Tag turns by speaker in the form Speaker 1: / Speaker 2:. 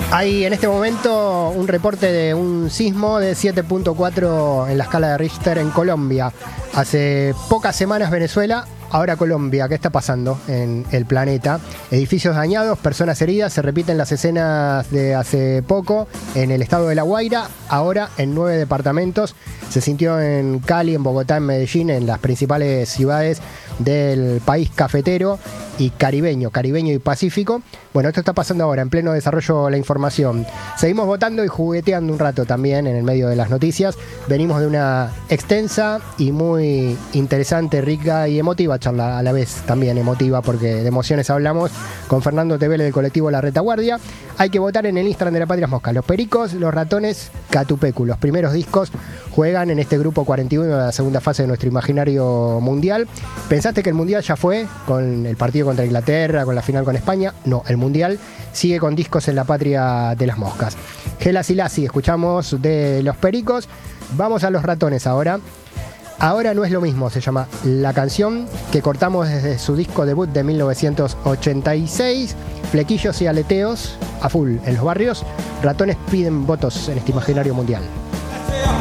Speaker 1: Hay en este momento un reporte de un sismo de 7.4 en la escala de Richter en Colombia. Hace pocas semanas Venezuela, ahora Colombia. ¿Qué está pasando en el planeta? Edificios dañados, personas heridas. Se repiten las escenas de hace poco en el estado de La Guaira, ahora en 9 departamentos. Se sintió en Cali, en Bogotá, en Medellín, en las principales ciudades del país cafetero y caribeño y pacífico. Bueno, esto está pasando ahora, en pleno desarrollo de la información. Seguimos votando y jugueteando un rato también en el medio de las noticias. Venimos de una extensa y muy interesante, rica y emotiva charla, a la vez también emotiva, porque de emociones hablamos, con Fernando Tevele del colectivo La Retaguardia. Hay que votar en el Instagram de La Patria Mosca. Los Pericos, Los Ratones, Catupecu. Los primeros discos juegan en este grupo 41 de la segunda fase de nuestro imaginario mundial. ¿Pensaste que el mundial ya fue con el partido contra Inglaterra, con la final con España? No, el mundial sigue con discos en La Patria de las Moscas. Gela Silasi, escuchamos de Los Pericos. Vamos a Los Ratones ahora. Ahora no es lo mismo, se llama la canción, que cortamos desde su disco debut de 1986. Flequillos y aleteos a full en los barrios. Ratones piden votos en este imaginario mundial.